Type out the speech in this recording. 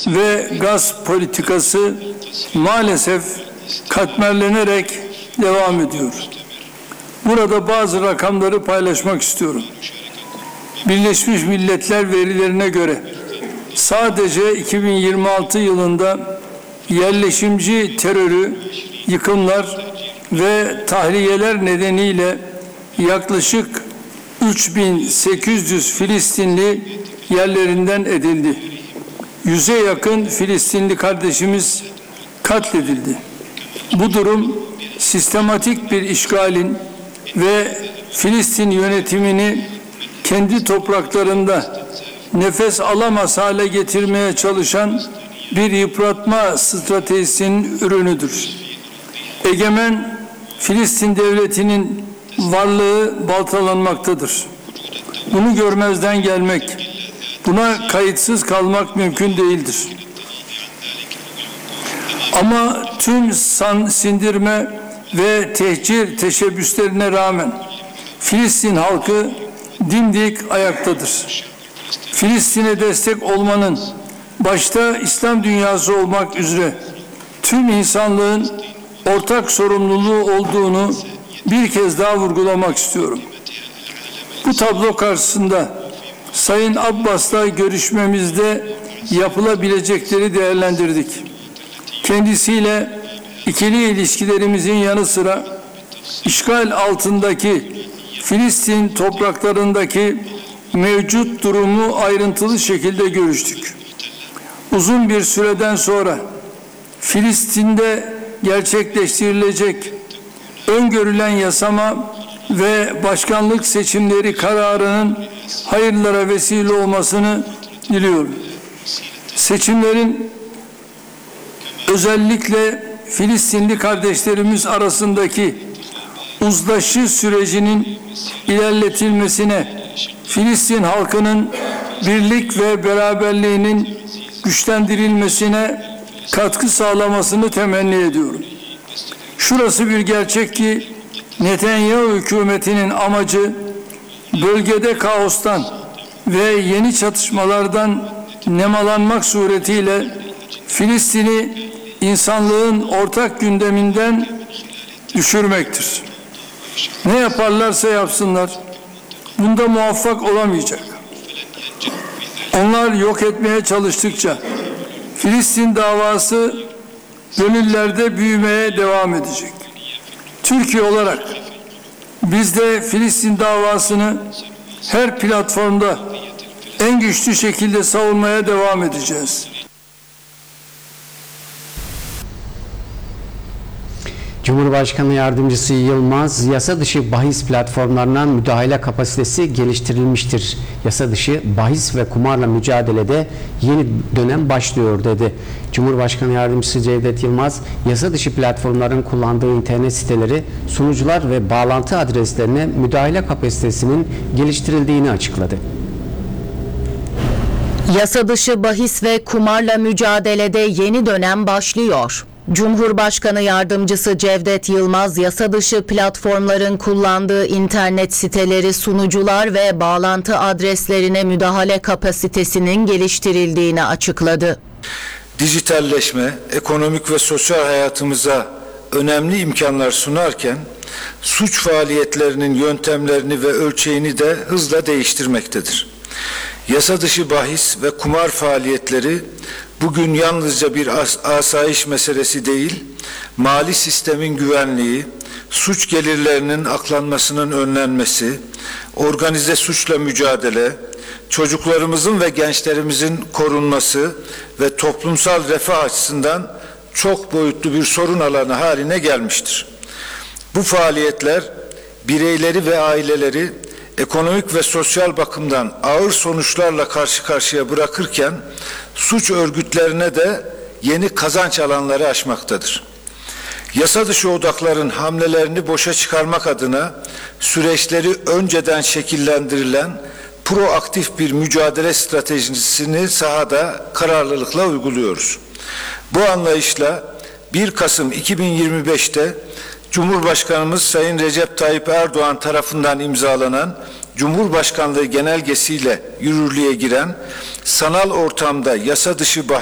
ve gaz politikası maalesef katmerlenerek devam ediyor. Burada bazı rakamları paylaşmak istiyorum. Birleşmiş Milletler verilerine göre sadece 2026 yılında yerleşimci terörü, yıkımlar ve tahliyeler nedeniyle yaklaşık 3800 Filistinli yerlerinden edildi. 100'e yakın Filistinli kardeşimiz katledildi. Bu durum sistematik bir işgalin ve Filistin yönetimini kendi topraklarında nefes alamaz hale getirmeye çalışan bir yıpratma stratejisinin ürünüdür. Egemen Filistin devletinin varlığı baltalanmaktadır. Bunu görmezden gelmek, buna kayıtsız kalmak mümkün değildir. Ama tüm sindirme ve tehcir teşebbüslerine rağmen Filistin halkı dimdik ayaktadır. Filistin'e destek olmanın başta İslam dünyası olmak üzere tüm insanlığın ortak sorumluluğu olduğunu bir kez daha vurgulamak istiyorum. Bu tablo karşısında Sayın Abbas'la görüşmemizde yapılabilecekleri değerlendirdik. Kendisiyle ikili ilişkilerimizin yanı sıra işgal altındaki Filistin topraklarındaki mevcut durumu ayrıntılı şekilde görüştük. Uzun bir süreden sonra Filistin'de gerçekleştirilecek öngörülen yasama ve başkanlık seçimleri kararının hayırlara vesile olmasını diliyorum. Seçimlerin özellikle Filistinli kardeşlerimiz arasındaki uzlaşı sürecinin ilerletilmesine, Filistin halkının birlik ve beraberliğinin güçlendirilmesine katkı sağlamasını temenni ediyorum. Şurası bir gerçek ki Netanyahu hükümetinin amacı bölgede kaostan ve yeni çatışmalardan nemalanmak suretiyle Filistin'i insanlığın ortak gündeminden düşürmektir. Ne yaparlarsa yapsınlar, bunda muvaffak olamayacak. Onlar yok etmeye çalıştıkça Filistin davası gönüllerde büyümeye devam edecek. Türkiye olarak biz de Filistin davasını her platformda en güçlü şekilde savunmaya devam edeceğiz. Cumhurbaşkanı Yardımcısı Yılmaz, yasa dışı bahis platformlarına müdahale kapasitesi geliştirilmiştir. Yasa dışı bahis ve kumarla mücadelede yeni dönem başlıyor dedi. Cumhurbaşkanı Yardımcısı Cevdet Yılmaz, yasa dışı platformların kullandığı internet siteleri, sunucular ve bağlantı adreslerine müdahale kapasitesinin geliştirildiğini açıkladı. Yasa dışı bahis ve kumarla mücadelede yeni dönem başlıyor. Cumhurbaşkanı Yardımcısı Cevdet Yılmaz, yasa dışı platformların kullandığı internet siteleri, sunucular ve bağlantı adreslerine müdahale kapasitesinin geliştirildiğini açıkladı. Dijitalleşme, ekonomik ve sosyal hayatımıza önemli imkanlar sunarken, suç faaliyetlerinin yöntemlerini ve ölçeğini de hızla değiştirmektedir. Yasa dışı bahis ve kumar faaliyetleri bugün yalnızca bir asayiş meselesi değil, mali sistemin güvenliği, suç gelirlerinin aklanmasının önlenmesi, organize suçla mücadele, çocuklarımızın ve gençlerimizin korunması ve toplumsal refah açısından çok boyutlu bir sorun alanı haline gelmiştir. Bu faaliyetler bireyleri ve aileleri ekonomik ve sosyal bakımdan ağır sonuçlarla karşı karşıya bırakırken suç örgütlerine de yeni kazanç alanları açmaktadır. Yasa dışı odakların hamlelerini boşa çıkarmak adına süreçleri önceden şekillendirilen proaktif bir mücadele stratejisini sahada kararlılıkla uyguluyoruz. Bu anlayışla 1 Kasım 2025'te Cumhurbaşkanımız Sayın Recep Tayyip Erdoğan tarafından imzalanan Cumhurbaşkanlığı genelgesiyle yürürlüğe giren sanal ortamda yasa dışı